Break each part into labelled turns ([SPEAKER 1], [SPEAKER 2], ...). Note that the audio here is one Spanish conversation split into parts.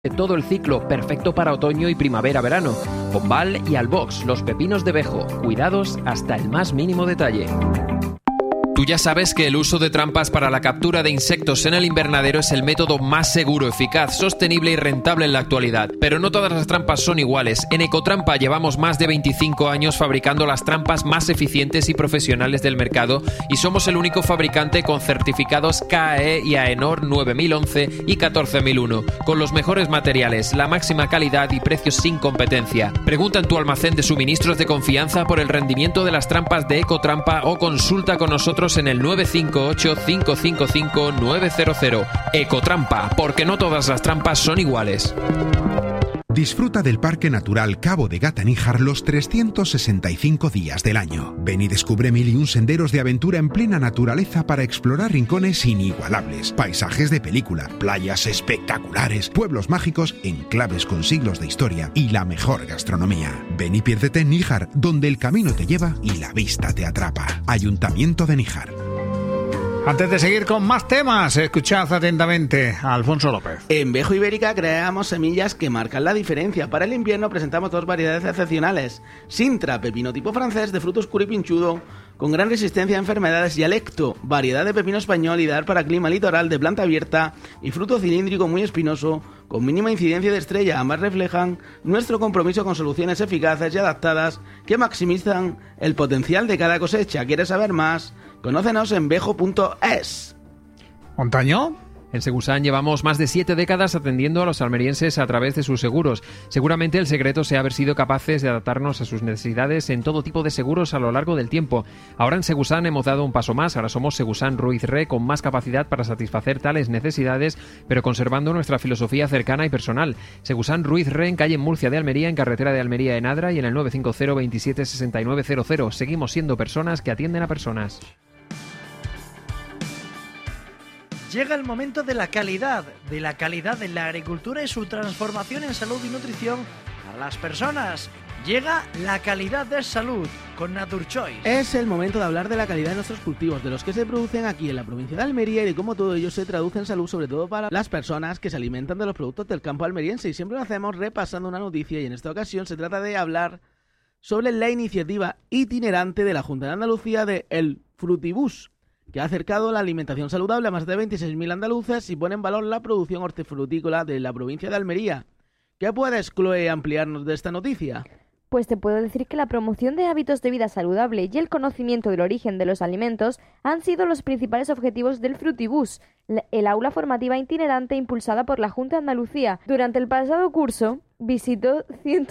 [SPEAKER 1] Todo el ciclo, perfecto para otoño y primavera-verano. Bombal y Albox, los pepinos de Vejo, cuidados hasta el más mínimo detalle. Tú ya sabes que el uso de trampas para la captura de insectos en el invernadero es el método más seguro, eficaz, sostenible y rentable en la actualidad. Pero no todas las trampas son iguales. En Ecotrampa llevamos más de 25 años fabricando las trampas más eficientes y profesionales del mercado y somos el único fabricante con certificados KAE y AENOR 9011 y 14001, con los mejores materiales, la máxima calidad y precios sin competencia. Pregunta en tu almacén de suministros de confianza por el rendimiento de las trampas de Ecotrampa o consulta con nosotros en el 958-555-900. Ecotrampa, porque no todas las trampas son iguales.
[SPEAKER 2] Disfruta del Parque Natural Cabo de Gata-Níjar los 365 días del año. Ven y descubre 1001 senderos de aventura en plena naturaleza para explorar rincones inigualables, paisajes de película, playas espectaculares, pueblos mágicos, enclaves con siglos de historia y la mejor gastronomía. Ven y piérdete en Níjar, donde el camino te lleva y la vista te atrapa. Ayuntamiento de Níjar.
[SPEAKER 3] Antes de seguir con más temas, escuchad atentamente a Alfonso López.
[SPEAKER 4] En Vejo Ibérica creamos semillas que marcan la diferencia. Para el invierno presentamos dos variedades excepcionales. Sintra, pepino tipo francés de fruto oscuro y pinchudo, con gran resistencia a enfermedades, y Alecto, variedad de pepino español ideal para clima litoral de planta abierta y fruto cilíndrico muy espinoso, con mínima incidencia de estrella. Ambas reflejan nuestro compromiso con soluciones eficaces y adaptadas que maximizan el potencial de cada cosecha. ¿Quieres saber más? Conócenos en vejo.es.
[SPEAKER 3] ¿Montaño?
[SPEAKER 1] En Segusan llevamos más de 7 décadas atendiendo a los almerienses a través de sus seguros. Seguramente el secreto sea haber sido capaces de adaptarnos a sus necesidades en todo tipo de seguros a lo largo del tiempo. Ahora en Segusan hemos dado un paso más. Ahora somos Segusan Ruiz Re, con más capacidad para satisfacer tales necesidades, pero conservando nuestra filosofía cercana y personal. Segusan Ruiz Re, en calle Murcia de Almería, en carretera de Almería en Adra, y en el 950 27 6900. Seguimos siendo personas que atienden a personas.
[SPEAKER 5] Llega el momento de la calidad en la agricultura y su transformación en salud y nutrición para las personas. Llega la calidad de salud con NaturChoice.
[SPEAKER 4] Es el momento de hablar de la calidad de nuestros cultivos, de los que se producen aquí en la provincia de Almería y de cómo todo ello se traduce en salud, sobre todo para las personas que se alimentan de los productos del campo almeriense. Y siempre lo hacemos repasando una noticia, y en esta ocasión se trata de hablar sobre la iniciativa itinerante de la Junta de Andalucía de El Frutibús, que ha acercado la alimentación saludable a más de 26.000 andaluces y pone en valor la producción hortifrutícola de la provincia de Almería. ¿Qué puedes, Chloe, ampliarnos de esta noticia?
[SPEAKER 6] Pues te puedo decir que la promoción de hábitos de vida saludable y el conocimiento del origen de los alimentos han sido los principales objetivos del Frutibús, el aula formativa itinerante impulsada por la Junta de Andalucía. Durante el pasado curso visitó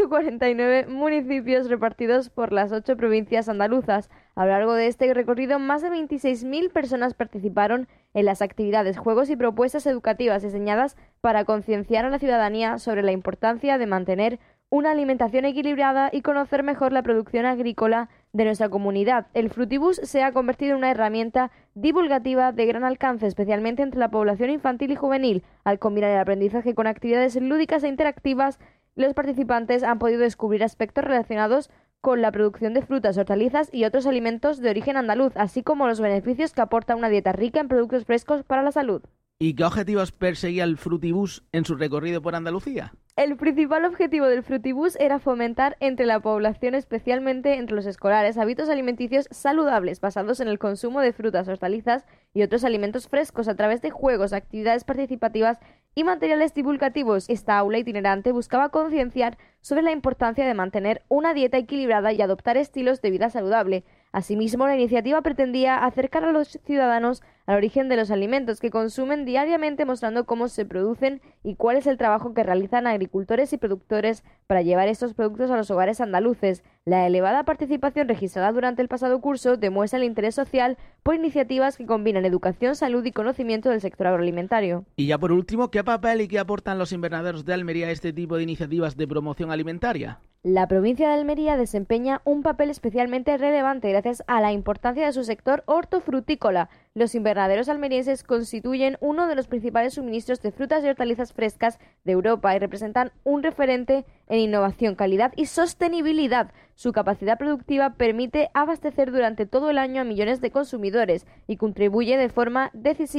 [SPEAKER 6] 149 municipios repartidos por las 8 provincias andaluzas. A lo largo de este recorrido, más de 26.000 personas participaron en las actividades, juegos y propuestas educativas diseñadas para concienciar a la ciudadanía sobre la importancia de mantener una alimentación equilibrada y conocer mejor la producción agrícola de nuestra comunidad. El Frutibús se ha convertido en una herramienta divulgativa de gran alcance, especialmente entre la población infantil y juvenil. Al combinar el aprendizaje con actividades lúdicas e interactivas, los participantes han podido descubrir aspectos relacionados con la producción de frutas, hortalizas y otros alimentos de origen andaluz, así como los beneficios que aporta una dieta rica en productos frescos para la salud.
[SPEAKER 4] ¿Y qué objetivos perseguía el Frutibús en su recorrido por Andalucía?
[SPEAKER 6] El principal objetivo del Frutibús era fomentar entre la población, especialmente entre los escolares, hábitos alimenticios saludables basados en el consumo de frutas, hortalizas y otros alimentos frescos a través de juegos, actividades participativas y materiales divulgativos. Esta aula itinerante buscaba concienciar sobre la importancia de mantener una dieta equilibrada y adoptar estilos de vida saludable. Asimismo, la iniciativa pretendía acercar a los ciudadanos al origen de los alimentos que consumen diariamente, mostrando cómo se producen y cuál es el trabajo que realizan agricultores y productores para llevar estos productos a los hogares andaluces. La elevada participación registrada durante el pasado curso demuestra el interés social por iniciativas que combinan educación, salud y conocimiento del sector agroalimentario.
[SPEAKER 4] Y ya por último, ¿qué papel y qué aportan los invernaderos de Almería a este tipo de iniciativas de promoción alimentaria?
[SPEAKER 6] La provincia de Almería desempeña un papel especialmente relevante gracias a la importancia de su sector hortofrutícola. Los invernaderos almerienses constituyen uno de los principales suministros de frutas y hortalizas frescas de Europa y representan un referente en innovación, calidad y sostenibilidad. Su capacidad productiva permite abastecer durante todo el año a millones de consumidores y contribuye de forma decisiva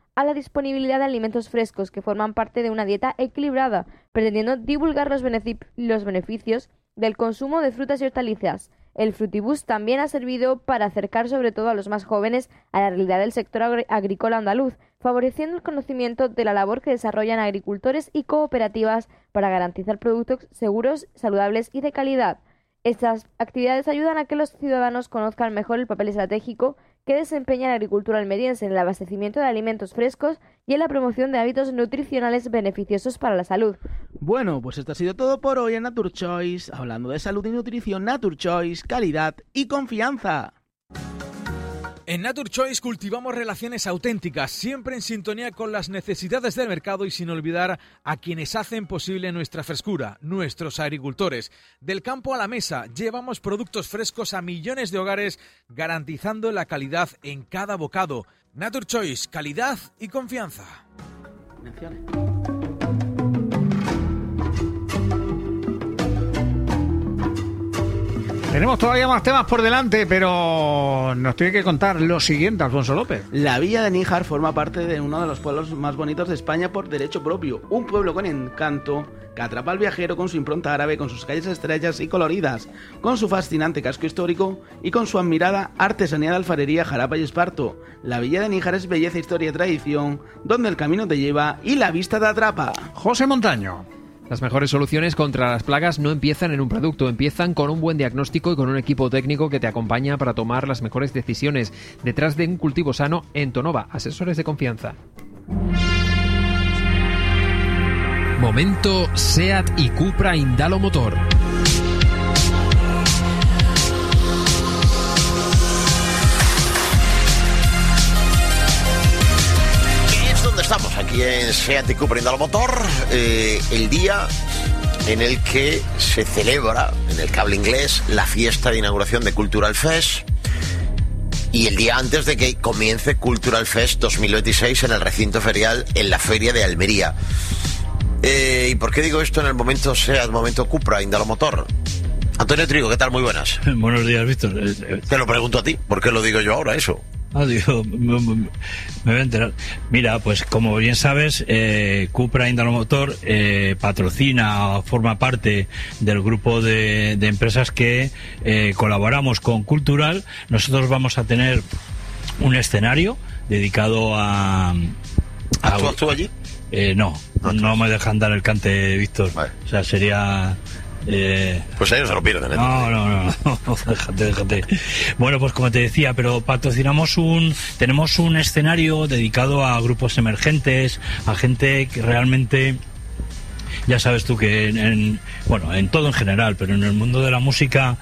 [SPEAKER 6] a la disponibilidad de alimentos frescos que forman parte de una dieta equilibrada, pretendiendo divulgar los beneficios del consumo de frutas y hortalizas. El frutibús también ha servido para acercar sobre todo a los más jóvenes a la realidad del sector agrícola andaluz, favoreciendo el conocimiento de la labor que desarrollan agricultores y cooperativas para garantizar productos seguros, saludables y de calidad. Estas actividades ayudan a que los ciudadanos conozcan mejor el papel estratégico que desempeña la agricultura almeriense en el abastecimiento de alimentos frescos y en la promoción de hábitos nutricionales beneficiosos para la salud.
[SPEAKER 4] Bueno, pues esto ha sido todo por hoy en NaturChoice, hablando de salud y nutrición. NaturChoice, calidad y confianza.
[SPEAKER 7] En NaturChoice cultivamos relaciones auténticas, siempre en sintonía con las necesidades del mercado y sin olvidar a quienes hacen posible nuestra frescura, nuestros agricultores. Del campo a la mesa, llevamos productos frescos a millones de hogares, garantizando la calidad en cada bocado. NaturChoice, calidad y confianza.
[SPEAKER 4] Menciones.
[SPEAKER 3] Tenemos todavía más temas por delante, pero nos tiene que contar lo siguiente, Alfonso López.
[SPEAKER 4] La villa de Níjar forma parte de uno de los pueblos más bonitos de España por derecho propio. Un pueblo con encanto que atrapa al viajero con su impronta árabe, con sus calles estrechas y coloridas, con su fascinante casco histórico y con su admirada artesanía de alfarería, jarapa y esparto. La villa de Níjar es belleza, historia y tradición, donde el camino te lleva y la vista te atrapa.
[SPEAKER 3] José Montaño.
[SPEAKER 1] Las mejores soluciones contra las plagas no empiezan en un producto, empiezan con un buen diagnóstico y con un equipo técnico que te acompaña para tomar las mejores decisiones. Detrás de un cultivo sano, Entonova, asesores de confianza. Momento SEAT y Cupra Indalo Motor.
[SPEAKER 8] Estamos aquí en SEAT y Cupra Indalo Motor, el día en el que se celebra en el Cable Inglés la fiesta de inauguración de Cultural Fest y el día antes de que comience Cultural Fest 2026 en el recinto ferial en la Feria de Almería. ¿Y por qué digo esto en el momento SEAT, momento Cupra Indalo Motor? Antonio Trigo, ¿qué tal? Muy buenas.
[SPEAKER 9] Buenos días, Víctor.
[SPEAKER 8] Te lo pregunto a ti, ¿por qué lo digo yo ahora eso?
[SPEAKER 9] Digo, me voy a enterar. Mira, pues como bien sabes, Cupra Indalo Motor patrocina, forma parte del grupo de empresas que colaboramos con Cultural. Nosotros vamos a tener un escenario dedicado a...
[SPEAKER 8] ¿Actúas allí?
[SPEAKER 9] No me dejan dar el cante, Víctor. Vale. O sea, sería...
[SPEAKER 8] pues ellos se lo pierden.
[SPEAKER 9] No, déjate. Bueno, pues como te decía, pero tenemos un escenario dedicado a grupos emergentes, a gente que realmente, ya sabes tú que en todo en general, pero en el mundo de la música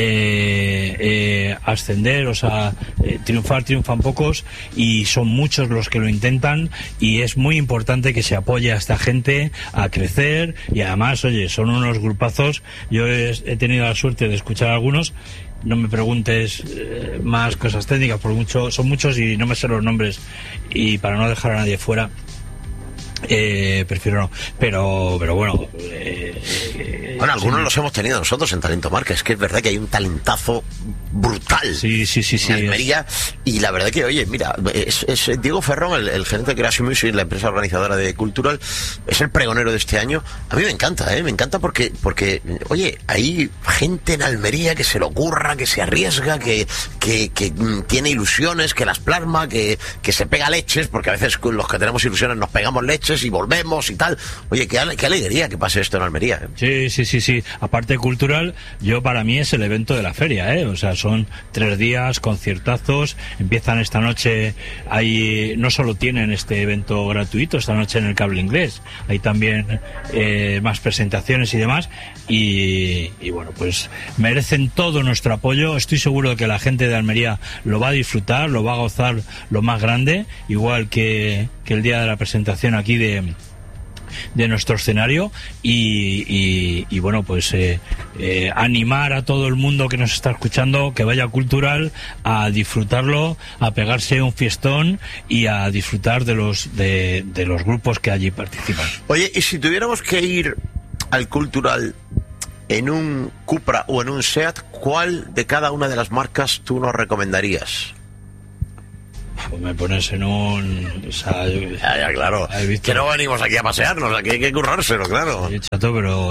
[SPEAKER 9] ascender, o sea, triunfan pocos y son muchos los que lo intentan y es muy importante que se apoye a esta gente a crecer y además, oye, son unos grupazos. Yo he tenido la suerte de escuchar a algunos. No me preguntes más cosas técnicas porque son muchos y no me sé los nombres y para no dejar a nadie fuera prefiero no, pero bueno,
[SPEAKER 8] bueno, algunos los hemos tenido nosotros en Talento Marca. Es que es verdad que hay un talentazo brutal
[SPEAKER 9] sí,
[SPEAKER 8] en Almería y la verdad que, oye, mira, es Diego Ferrón, el gerente de Creation Music, la empresa organizadora de Cultural, es el pregonero de este año. A mí me encanta porque oye, hay gente en Almería que se lo ocurra, que se arriesga, que tiene ilusiones, que las plasma, que se pega leches, porque a veces los que tenemos ilusiones nos pegamos leches y volvemos y tal. Oye, qué alegría que pase esto en Almería.
[SPEAKER 9] Sí. Aparte Cultural, para mí es el evento de la feria, o sea, son 3 días, conciertazos, empiezan esta noche, no solo tienen este evento gratuito esta noche en el Cable Inglés, hay también más presentaciones y demás, y bueno, pues merecen todo nuestro apoyo. Estoy seguro de que la gente de Almería lo va a disfrutar, lo va a gozar lo más grande, igual que el día de la presentación aquí de nuestro escenario y bueno, pues animar a todo el mundo que nos está escuchando que vaya a Cultural a disfrutarlo, a pegarse un fiestón y a disfrutar de los grupos que allí participan.
[SPEAKER 8] Oye, y si tuviéramos que ir al Cultural en un Cupra o en un SEAT, ¿cuál de cada una de las marcas tú nos recomendarías?
[SPEAKER 9] Pues me pones en un... O sea,
[SPEAKER 8] ya, claro. Que no venimos aquí a pasearnos, aquí hay que currárselo, claro.
[SPEAKER 9] Sí, chato, pero...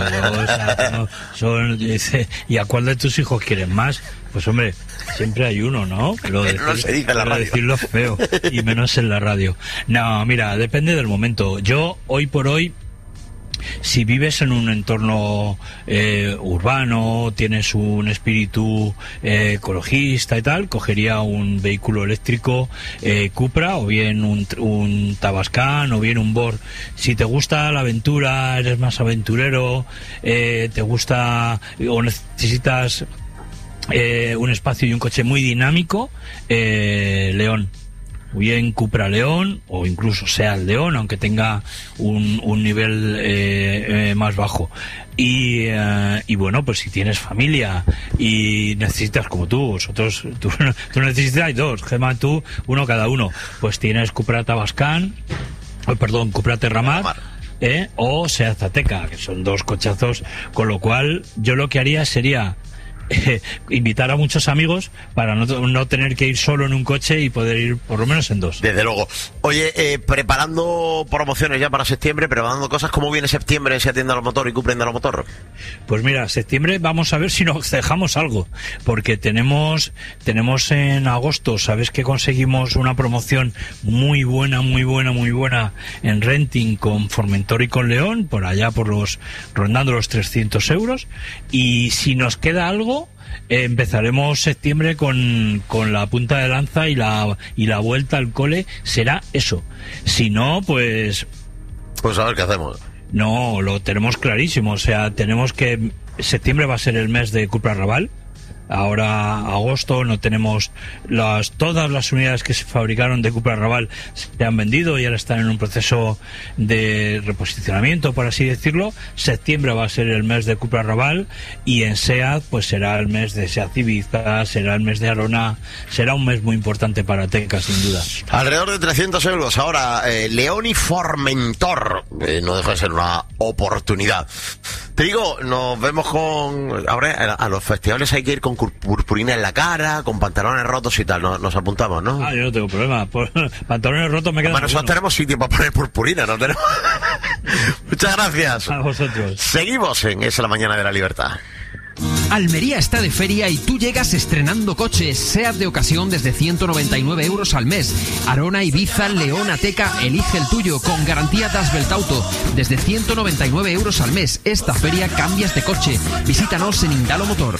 [SPEAKER 9] dice, ¿y a cuál de tus hijos quieres más? Pues hombre, siempre hay uno, ¿no? Pero
[SPEAKER 8] no se dice en la radio.
[SPEAKER 9] Decirlo es feo, y menos en la radio. No, mira, depende del momento. Yo, hoy por hoy, si vives en un entorno urbano, tienes un espíritu ecologista y tal, cogería un vehículo eléctrico Cupra, o bien un Tavascan, o bien un Bor. Si te gusta la aventura, eres más aventurero, te gusta o necesitas un espacio y un coche muy dinámico, León. Bien Cupra León, o incluso sea el León, aunque tenga un nivel más bajo. Y bueno, pues si tienes familia y necesitas, como tú necesitas dos, Gemma, tú, uno cada uno, pues tienes Cupra Tavascan, Cupra Terramar, o Seat Ateca, que son dos cochazos, con lo cual yo lo que haría sería invitar a muchos amigos para no tener que ir solo en un coche y poder ir por lo menos en dos.
[SPEAKER 8] Desde luego. Oye, preparando promociones ya para septiembre, preparando cosas. ¿Cómo viene septiembre si atiende al motor y Cupra a motor?
[SPEAKER 9] Pues mira, septiembre vamos a ver si nos dejamos algo, porque tenemos en agosto, sabes que conseguimos una promoción muy buena en renting con Formentor y con León, por allá rondando los 300 euros, y si nos queda algo, empezaremos septiembre con la punta de lanza y la vuelta al cole será eso. Si no, pues
[SPEAKER 8] a ver qué hacemos.
[SPEAKER 9] No, lo tenemos clarísimo. O sea, septiembre va a ser el mes de Cupra Raval. Ahora, agosto, no tenemos todas las unidades que se fabricaron de Cupra Raval se han vendido y ahora están en un proceso de reposicionamiento, por así decirlo. Septiembre va a ser el mes de Cupra Raval, y en SEAT pues será el mes de SEAT Ibiza, será el mes de Arona, será un mes muy importante para Ateca, sin duda.
[SPEAKER 8] Alrededor de 300 euros. Ahora, León y Formentor, no deja de ser una oportunidad. Te digo, nos vemos ahora a los festivales hay que ir con purpurina en la cara, con pantalones rotos y tal. Nos apuntamos, ¿no?
[SPEAKER 9] Yo no tengo problema. Pantalones rotos me quedan.
[SPEAKER 8] Bueno, nosotros tenemos sitio para poner purpurina, ¿no tenemos? Muchas gracias.
[SPEAKER 9] A vosotros.
[SPEAKER 8] Seguimos en Es la Mañana de la Libertad.
[SPEAKER 1] Almería está de feria y tú llegas estrenando coches. SEAT de ocasión desde 199 euros al mes. Arona, Ibiza, León, Ateca, elige el tuyo con garantía Das Welt Auto desde 199 euros al mes. Esta feria cambias de coche. Visítanos en Indalo Motor.